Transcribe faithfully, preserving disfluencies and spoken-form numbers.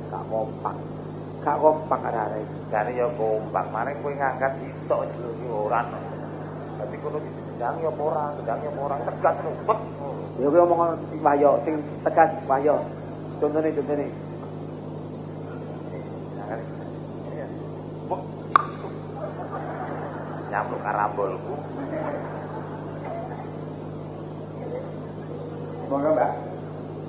gak kompak. Gak kompak arek. Jane ya kompak, mare kowe ngangkat sitok yo ora. Dadi kono digendang ya apa ora, gendang ya apa ora, tegas ngumpet. Ya kowe omong wahyo sing tegas wahyo. Contone contone. Nyamuk karambolku. Monggo, Mbak.